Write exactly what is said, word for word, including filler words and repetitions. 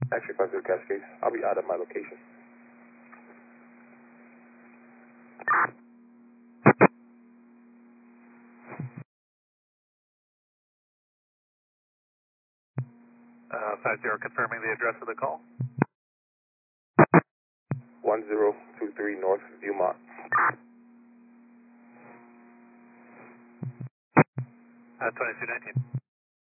Actually, five zero Cascades. I'll be out of my location. Uh, five zero confirming the address of the call. one zero two three North Viewmont. Uh, twenty-two nineteen.